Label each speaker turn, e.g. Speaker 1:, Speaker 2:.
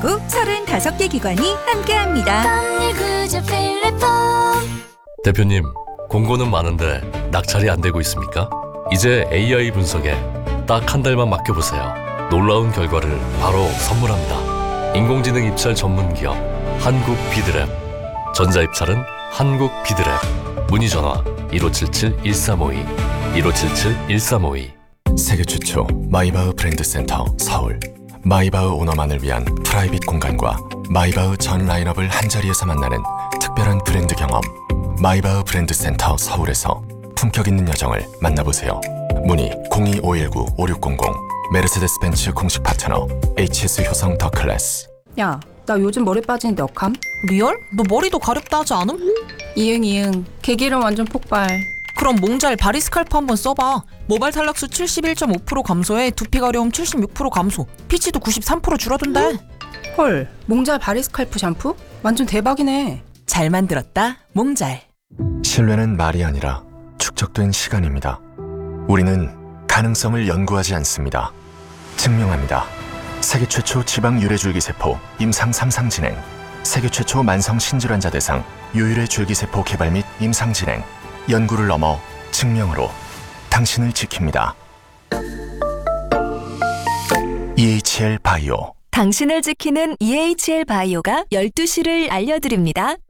Speaker 1: 전국 35개 기관이 함께합니다.
Speaker 2: 대표님, 공고는 많은데 낙찰이 안 되고 있습니까? 이제 AI 분석에 딱 한 달만 맡겨보세요. 놀라운 결과를 바로 선물합니다. 인공지능 입찰 전문 기업 한국 비드랩. 전자입찰은 한국 비드랩. 문의 전화 1577-1352 1577-1352.
Speaker 3: 세계 최초 마이바흐 브랜드 센터 서울. 마이바흐 오너만을 위한 프라이빗 공간과 마이바흐 전 라인업을 한자리에서 만나는 특별한 브랜드 경험. 마이바흐 브랜드 센터 서울에서 품격 있는 여정을 만나보세요. 문의 02-519-5600. 메르세데스 벤츠 공식 파트너 HS 효성 더 클래스.
Speaker 4: 야, 나 요즘 머리 빠지는데 어감?
Speaker 5: 리얼? 너 머리도 가렵다 하지 않음?
Speaker 4: 이응. 개기름 완전 폭발.
Speaker 5: 그럼 몽잘 바리스칼프 한번 써봐. 모발 탈락수 71.5% 감소에 두피 가려움 76% 감소, 피치도 93% 줄어든대.
Speaker 4: 헐, 몽잘 바리스칼프 샴푸? 완전 대박이네.
Speaker 5: 잘 만들었다, 몽잘.
Speaker 3: 신뢰는 말이 아니라 축적된 시간입니다. 우리는 가능성을 연구하지 않습니다. 증명합니다. 세계 최초 지방 유래줄기세포 임상 3상 진행. 세계 최초 만성 신질환자 대상 유일의 줄기세포 개발 및 임상 진행. 연구를 넘어 증명으로 당신을 지킵니다. EHL 바이오.
Speaker 1: 당신을 지키는 EHL 바이오가 12시를 알려드립니다.